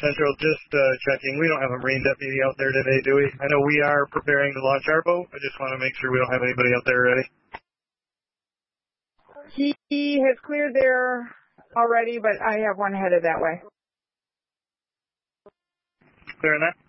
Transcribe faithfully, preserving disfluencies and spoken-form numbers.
Central, just uh, checking. We don't have a Marine deputy out there today, do we? I know we are preparing to launch our boat. I just want to make sure we don't have anybody out there already. He, he has cleared there already, but I have one headed that way. Clear on that?